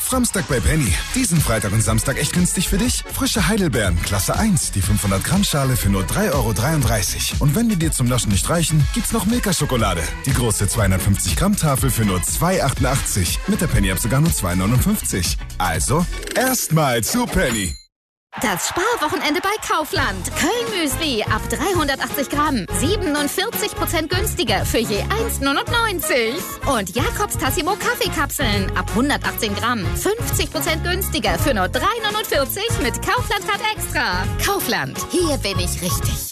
Framstag bei Penny. Diesen Freitag und Samstag echt günstig für dich. Frische Heidelbeeren, Klasse 1, die 500 Gramm Schale für nur 3,33 €. Und wenn die dir zum Naschen nicht reichen, gibt's noch Milka-Schokolade. Die große 250 Gramm Tafel für nur 2,88 €. Mit der Penny-App sogar nur 2,59 €. Also, erstmal zu Penny. Das Sparwochenende bei Kaufland. Köln-Müsli ab 380 Gramm. 47% günstiger für je 1,99 €. Und Jakobs Tassimo Kaffeekapseln ab 118 Gramm. 50% günstiger für nur 3,49 € mit Kaufland-Card Extra. Kaufland, hier bin ich richtig.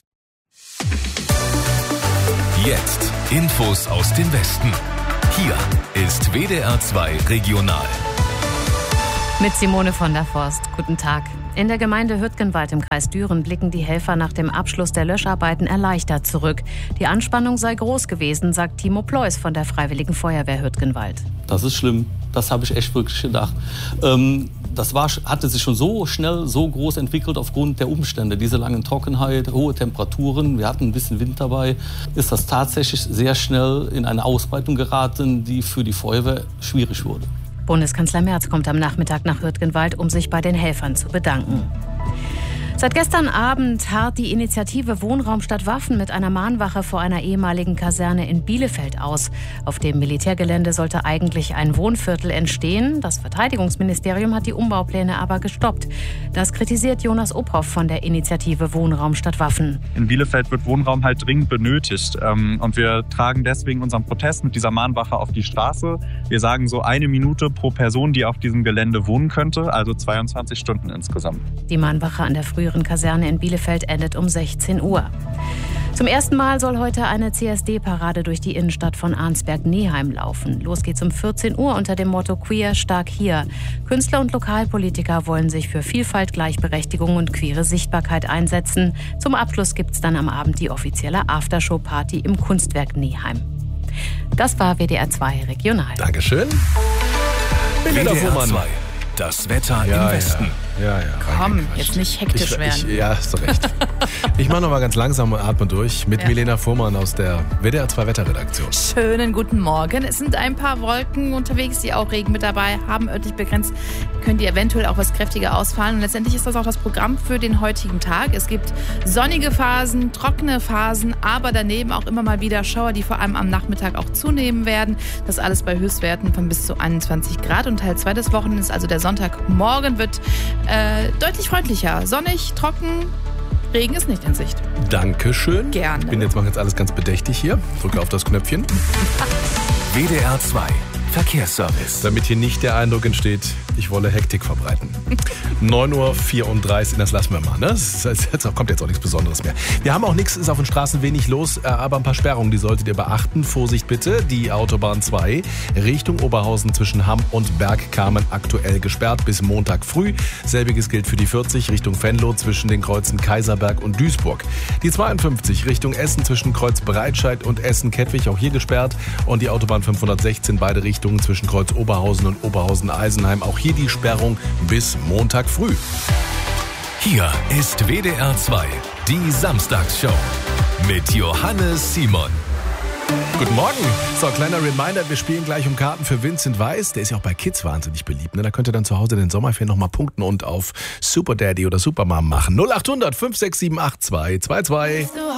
Jetzt Infos aus dem Westen. Hier ist WDR 2 Regional. Mit Simone von der Forst. Guten Tag. In der Gemeinde Hürtgenwald im Kreis Düren blicken die Helfer nach dem Abschluss der Löscharbeiten erleichtert zurück. Die Anspannung sei groß gewesen, sagt Timo Pleus von der Freiwilligen Feuerwehr Hürtgenwald. Das ist schlimm. Das habe ich echt wirklich gedacht. Hatte sich schon so schnell, so groß entwickelt aufgrund der Umstände. Diese langen Trockenheit, hohe Temperaturen, wir hatten ein bisschen Wind dabei. Ist das tatsächlich sehr schnell in eine Ausbreitung geraten, die für die Feuerwehr schwierig wurde. Bundeskanzler Merz kommt am Nachmittag nach Hürtgenwald, um sich bei den Helfern zu bedanken. Seit gestern Abend harrt die Initiative Wohnraum statt Waffen mit einer Mahnwache vor einer ehemaligen Kaserne in Bielefeld aus. Auf dem Militärgelände sollte eigentlich ein Wohnviertel entstehen. Das Verteidigungsministerium hat die Umbaupläne aber gestoppt. Das kritisiert Jonas Obhoff von der Initiative Wohnraum statt Waffen. In Bielefeld wird Wohnraum halt dringend benötigt. Und wir tragen deswegen unseren Protest mit dieser Mahnwache auf die Straße. Wir sagen so 1 Minute pro Person, die auf diesem Gelände wohnen könnte, also 22 Stunden insgesamt. Die Mahnwache an der früheren Kaserne in Bielefeld endet um 16 Uhr. Zum ersten Mal soll heute eine CSD-Parade durch die Innenstadt von Arnsberg-Neheim laufen. Los geht's um 14 Uhr unter dem Motto Queer, stark hier. Künstler und Lokalpolitiker wollen sich für Vielfalt, Gleichberechtigung und queere Sichtbarkeit einsetzen. Zum Abschluss gibt's dann am Abend die offizielle Aftershow-Party im Kunstwerk Neheim. Das war WDR 2 Regional. Dankeschön. WDR 2. Das Wetter im Westen. Ja. Komm, jetzt nicht hektisch werden. Ja, hast du recht. Ich mache noch mal ganz langsam und atme durch mit Milena Fuhrmann aus der WDR 2 Wetterredaktion. Schönen guten Morgen. Es sind ein paar Wolken unterwegs, die auch Regen mit dabei haben, örtlich begrenzt. Können die eventuell auch was kräftiger ausfallen. Und letztendlich ist das auch das Programm für den heutigen Tag. Es gibt sonnige Phasen, trockene Phasen, aber daneben auch immer mal wieder Schauer, die vor allem am Nachmittag auch zunehmen werden. Das alles bei Höchstwerten von bis zu 21 Grad. Und Teil 2 des Wochenendes, also der Sonntagmorgen, wird deutlich freundlicher. Sonnig, trocken, Regen ist nicht in Sicht. Dankeschön. Gerne. Ich mache jetzt alles ganz bedächtig hier. Drücke auf das Knöpfchen. WDR 2 Verkehrsservice. Damit hier nicht der Eindruck entsteht, ich wolle Hektik verbreiten. 9:34 Uhr, das lassen wir mal. Ne? Das kommt jetzt auch nichts Besonderes mehr. Wir haben auch nichts, ist auf den Straßen wenig los, aber ein paar Sperrungen, die solltet ihr beachten. Vorsicht bitte, die Autobahn 2 Richtung Oberhausen zwischen Hamm und Bergkamen aktuell gesperrt bis Montag früh. Selbiges gilt für die 40 Richtung Venlo zwischen den Kreuzen Kaiserberg und Duisburg. Die 52 Richtung Essen zwischen Kreuz Breitscheid und Essen-Kettwig auch hier gesperrt. Und die Autobahn 516 beide Richtungen zwischen Kreuz Oberhausen und Oberhausen-Eisenheim. Auch hier die Sperrung bis Montag früh. Hier ist WDR 2, die Samstagsshow mit Johannes Simon. Guten Morgen. So, kleiner Reminder, wir spielen gleich um Karten für Vincent Weiss. Der ist ja auch bei Kids wahnsinnig beliebt. Ne? Da könnt ihr dann zu Hause den Sommerferien nochmal punkten und auf Super Daddy oder Supermom machen. 0800 567 8222.